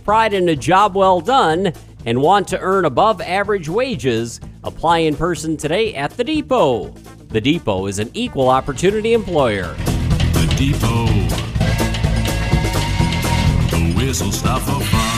take pride in a job well done and want to earn above average wages, apply in person today at The Depot. The Depot is an equal opportunity employer. The Depot. The whistle stop for fun.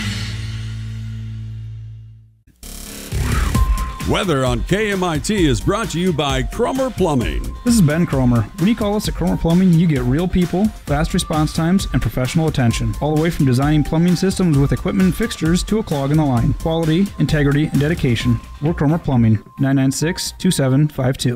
Weather on KMIT is brought to you by Cromer Plumbing. This is Ben Cromer. When you call us at Cromer Plumbing, you get real people, fast response times, and professional attention. All the way from designing plumbing systems with equipment and fixtures to a clog in the line. Quality, integrity, and dedication. We're Cromer Plumbing. 996-2752.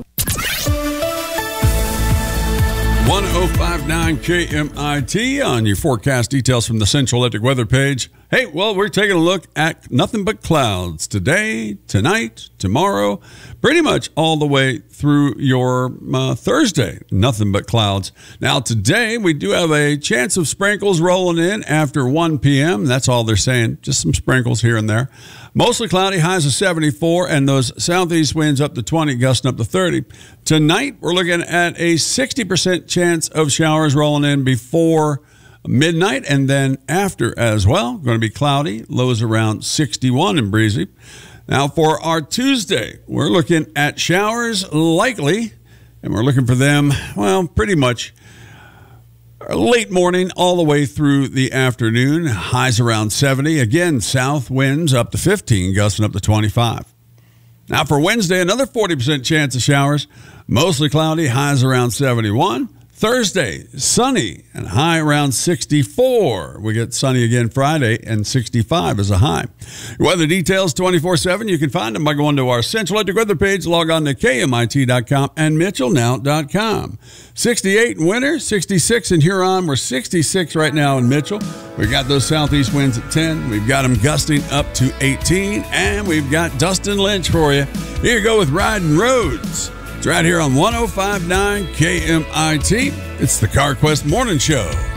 1059 KMIT on your forecast details from the Central Electric weather page. Hey, well, we're taking a look at nothing but clouds today, tonight, tomorrow, pretty much all the way through your Thursday. Nothing but clouds. Now, today, we do have a chance of sprinkles rolling in after 1 p.m. That's all they're saying. Just some sprinkles here and there. Mostly cloudy, highs of 74, and those southeast winds up to 20, gusting up to 30. Tonight, we're looking at a 60% chance of showers rolling in before midnight and then after as well. Going to be cloudy, lows around 61 and breezy. Now, for our Tuesday, we're looking at showers likely, and we're looking for them, well, pretty much late morning all the way through the afternoon. Highs around 70. Again, south winds up to 15, gusting up to 25. Now for Wednesday, another 40% chance of showers. Mostly cloudy, highs around 71. Thursday, sunny and high around 64. We get sunny again Friday and 65 as a high. Weather details 24/7. You can find them by going to our Central Electric weather page. Log on to KMIT.com and MitchellNow.com. 68 in winter, 66 in Huron. We're 66 right now in Mitchell. We've got those southeast winds at 10. We've got them gusting up to 18. And we've got Dustin Lynch for you. Here you go with Riding Roads. It's right here on 105.9 KMIT. It's the CarQuest Morning Show.